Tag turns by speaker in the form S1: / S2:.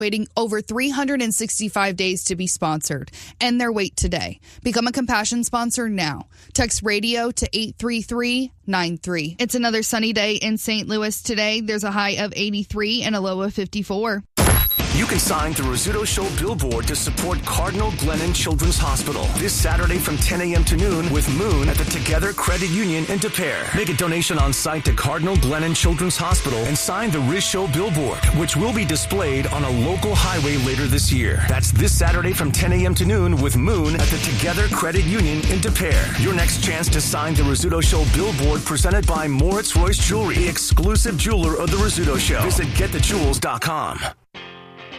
S1: waiting over 365 days to be sponsored. End their wait today. Become a Compassion sponsor now. Text radio to 83393. It's another sunny day in St. Louis today. There's a high of 83 and a low of 54.
S2: You can sign the Rizzuto Show billboard to support Cardinal Glennon Children's Hospital this Saturday from 10 a.m. to noon with Moon at the Together Credit Union in De Pere. Make a donation on site to Cardinal Glennon Children's Hospital and sign the Riz Show billboard, which will be displayed on a local highway later this year. That's this Saturday from 10 a.m. to noon with Moon at the Together Credit Union in De Pere. Your next chance to sign the Rizzuto Show billboard presented by Moritz Royce Jewelry, the exclusive jeweler of the Rizzuto Show. Visit GetTheJewels.com.